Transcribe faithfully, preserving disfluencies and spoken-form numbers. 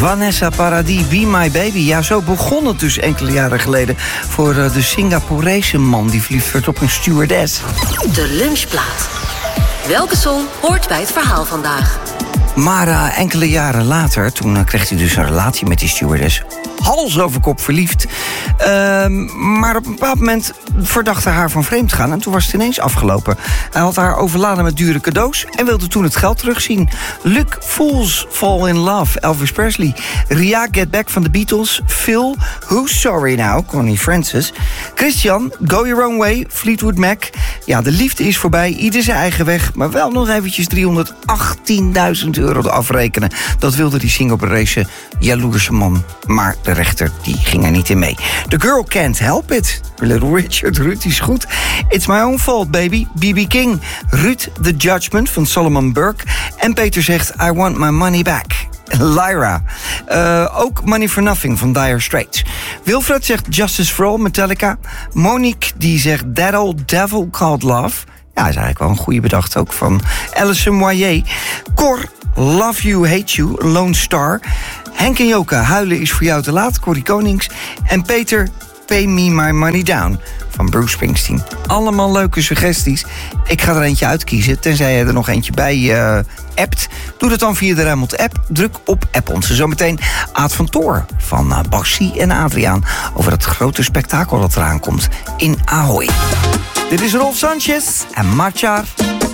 Vanessa Paradis, Be My Baby. Ja, zo begon het dus enkele jaren geleden voor de Singaporese man die verliefd werd op een stewardess. De lunchplaat. Welke song hoort bij het verhaal vandaag? Maar uh, enkele jaren later, toen uh, kreeg hij dus een relatie met die stewardess. Hals over kop verliefd. Uh, maar op een bepaald moment verdacht hij haar van vreemd gaan. En toen was het ineens afgelopen. Hij had haar overladen met dure cadeaus en wilde toen het geld terugzien. Luc, Fools Fall in Love, Elvis Presley. Ria, Get Back van de Beatles. Phil, Who's Sorry Now, Connie Francis. Christian, Go Your Own Way, Fleetwood Mac. Ja, de liefde is voorbij, ieder zijn eigen weg. Maar wel nog eventjes driehonderdachttienduizend euro afrekenen. Dat wilde die Singaporese jaloerse man. Maar de rechter die ging er niet in mee. The Girl Can't Help It. Little Richard, Ruud is goed. It's My Own Fault, Baby. B B King. Ruud, The Judgment van Solomon Burke. En Peter zegt, I Want My Money Back. Lyra. Uh, ook Money for Nothing van Dire Straits. Wilfred zegt Justice for All, Metallica. Monique die zegt That Old Devil Called Love. Ja, is eigenlijk wel een goede bedacht ook van Alison Moyer. Cor, Love You, Hate You, Lone Star. Henk en Joka, Huilen is voor jou te laat, Corrie Konings. En Peter, Pay Me My Money Down van Bruce Springsteen. Allemaal leuke suggesties. Ik ga er eentje uitkiezen, tenzij je er nog eentje bij uh, appt. Doe dat dan via de Rijnmond app. Druk op app ons. Zometeen Aad van Toor van uh, Bassie en Adriaan over het grote spektakel dat eraan komt in Ahoy. Dit is Rolf Sanchez en Machar.